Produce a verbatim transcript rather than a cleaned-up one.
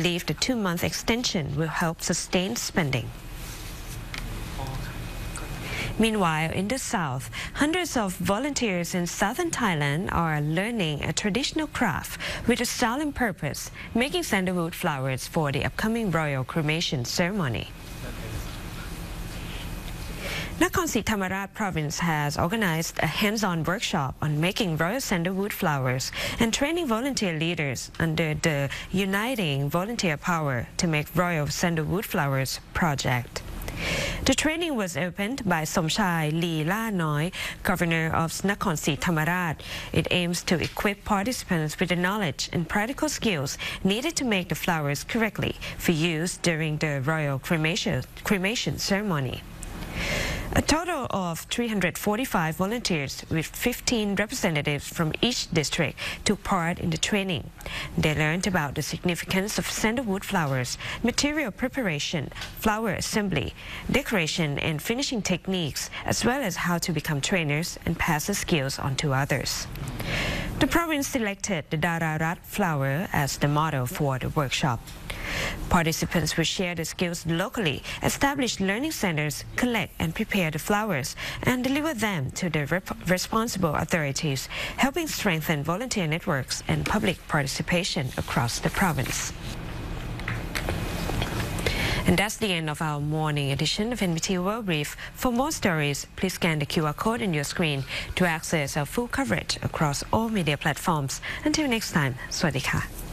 believe the two-month extension will help sustain spending. Meanwhile, in the south, hundreds of volunteers in southern Thailand are learning a traditional craft with a solemn purpose, making sandalwood flowers for the upcoming royal cremation ceremony. Nakhon Si Thammarat province has organized a hands-on workshop on making royal sandalwood flowers and training volunteer leaders under the Uniting Volunteer Power to Make Royal Sandalwood Flowers project. The training was opened by Somchai Leelanoy, Governor of Nakhon Si Thammarat. It aims to equip participants with the knowledge and practical skills needed to make the flowers correctly for use during the royal cremation, cremation ceremony. A total of three hundred forty-five volunteers with fifteen representatives from each district took part in the training. They learned about the significance of sandalwood flowers, material preparation, flower assembly, decoration and finishing techniques, as well as how to become trainers and pass the skills on to others. The province selected the Dararat flower as the model for the workshop. Participants will share the skills locally, establish learning centers, collect and prepare the flowers, and deliver them to the rep responsible authorities, helping strengthen volunteer networks and public participation across the province. And that's the end of our morning edition of N B T World Brief. For more stories, please scan the Q R code on your screen to access our full coverage across all media platforms. Until next time, Swadee Kha.